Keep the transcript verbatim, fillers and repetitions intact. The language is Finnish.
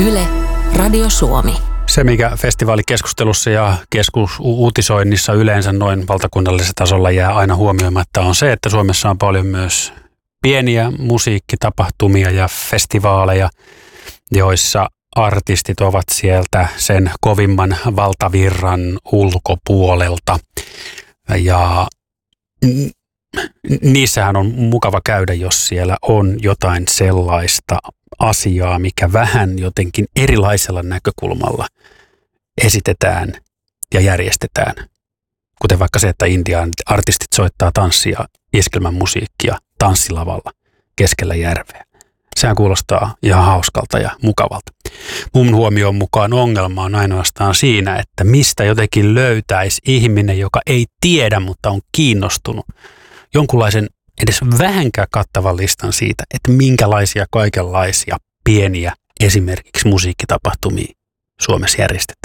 Yle, Radio Suomi. Se, mikä festivaalikeskustelussa ja keskusuutisoinnissa yleensä noin valtakunnallisella tasolla jää aina huomioimatta, on se, että Suomessa on paljon myös pieniä musiikkitapahtumia ja festivaaleja, joissa artistit ovat sieltä sen kovimman valtavirran ulkopuolelta. Ja niissähän on mukava käydä, jos siellä on jotain sellaista asiaa, mikä vähän jotenkin erilaisella näkökulmalla esitetään ja järjestetään. Kuten vaikka se, että Intian artistit soittaa tanssia, iskelmän musiikkia tanssilavalla keskellä järveä. Sehän kuulostaa ihan hauskalta ja mukavalta. Mun huomioon mukaan ongelma on ainoastaan siinä, että mistä jotenkin löytäisi ihminen, joka ei tiedä, mutta on kiinnostunut jonkunlaisen edes vähänkään kattavan listan siitä, että minkälaisia kaikenlaisia pieniä esimerkiksi musiikkitapahtumia Suomessa järjestetään.